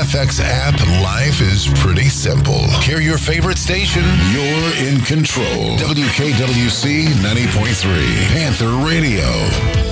FX app, life is pretty simple. Hear your favorite station. You're in control. WKWC 90.3, Panther Radio.